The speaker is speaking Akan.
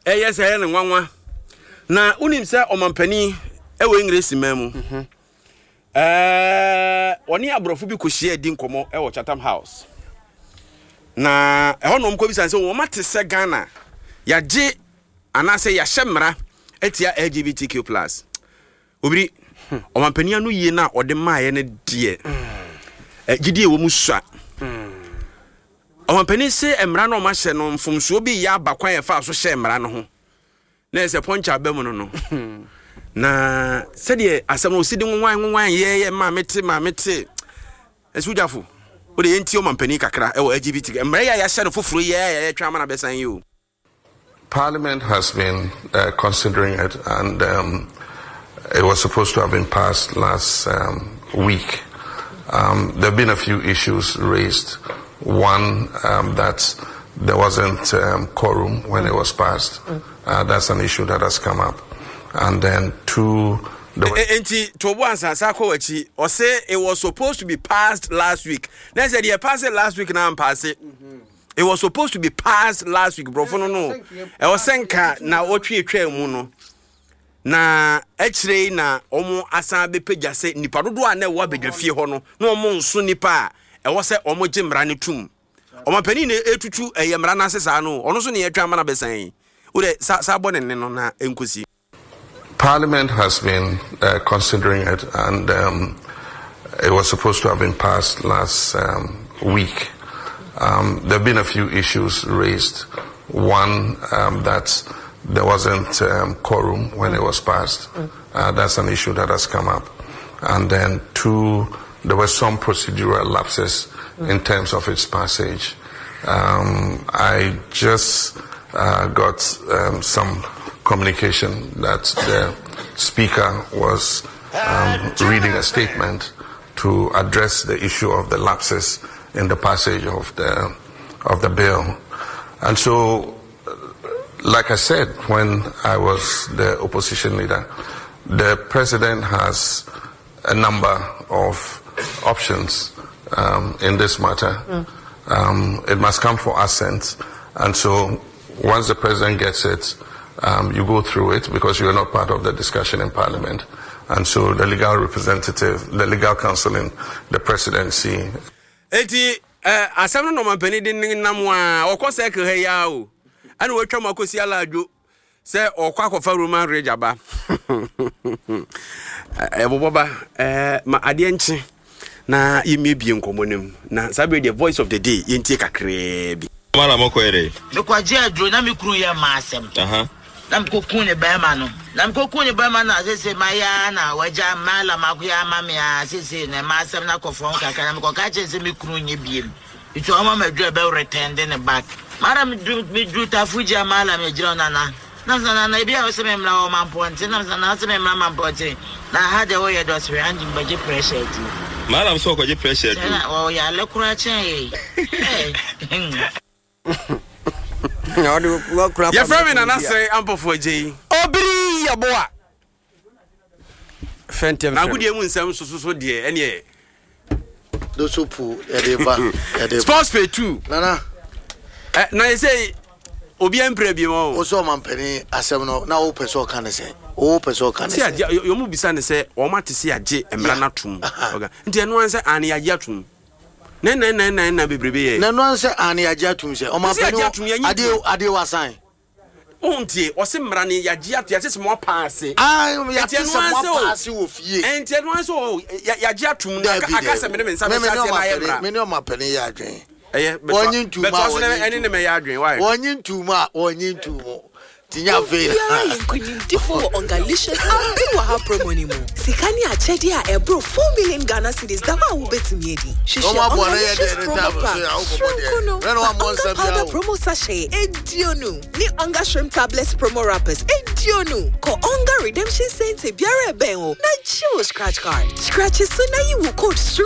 yes I ne nwanwa na unim se omampani ewe English mamu oni abrofo bi ko share di nkomo e wo Chatham House na ehonom ko bi san se wo mate se Ghana ya je anase ya hyemra etia LGBTQ+ obiri omampani anu yie na ode maaye ne de gidie wo musua omampani se emra no ma hye no mfomso bi ya bakwan e fa so hye emra no ho na ese poncha ba mu no na sede asem no sidi nwan ye ma mete esujafo o de enti omampani kakra e wo LGBT emra ya hye no foforo ye twa ma na besan you. Parliament has been considering it, and it was supposed to have been passed last week. There have been a few issues raised. One, that there wasn't quorum when it was passed. That's an issue that has come up. And then two... or say it was supposed to be passed last week. They said, yeah, pass it last week, now I'm passing. It was supposed to be passed last week, bro. No. I was saying, now what we try muno. Na actually na omo asan be page say nipa dodo ana wa bedwafie ho no na omo nso nipa e wo se omo gimra ne tum omo pani na etutu eyemra na sesa no ono so ne yetwa mana besan wo de sa bone ne no na enkosi. Parliament has been considering it, and it was supposed to have been passed last week. There have been a few issues raised. One, that there wasn't quorum when it was passed. That's an issue that has come up. And then two, there were some procedural lapses in terms of its passage. I just got some communication that the Speaker was reading a statement to address the issue of the lapses in the passage of the bill. And so, like I said, when I was the opposition leader, the president has a number of options in this matter. It must come for assent. And so, once the president gets it, you go through it because you are not part of the discussion in Parliament. And so, the legal representative, the legal counsel in the presidency... Asam no mampani din namwa okose ke heya o ana wotwa makosi alajo se okwa akofa Roman rejaba eboboba ma ade nchi na yemebie nkomonem na sabe the voice of the day yentie kakra bi mara mokoere me kwaje adro na me kunu ye ma asem na mkoku ne bema no na mkoku ne bema na sese maya na waja mala makuya mamia sese ne ma asem na kofon kaka na mkoka chese me kunu nye biem itu ama medwe be retend in the back mara me do tafuja mala me jira na na bia o se me mla o mamponte na se me mla mamponte na hade wo ye do se anji baje pressure ti mala mso ko je pressure ti o ya le kura chen ya frame na say ampofo J obiri ya boa fentem na gudie mu nsam so de ene do sopu edeva sports pay 2 nana na say obi empre bi mo o so mampani asem no na o peso kan say o peso kan say yo mu bisa ne say o mate se age emra na tum oga nti eno an say an ya age atum na bebrebe ye na no an say an ya age atum say o mampani ade wasan ontie o se mra ne ya age atum ya se mo pass ya se mo pass wo fie enti eno an so ya age atum na aka se me nsa me chase na ye mra me ne o mampani ya adwen onyin tuma eni ne me ya adwen why onyin tuma tinya vela nkwenyimtifo ongalicious ambi wa ha promo ni mu sikani achedi a ebro 4 million Ghana cedis da ma wo betimi edi o ma bo na ye de table so ya ukobode when one month sabia promo sachet edionu ni onga shrimp tablets promo wrappers edionu ko onga redemption center biara ben o na chill scratch card scratch so na you code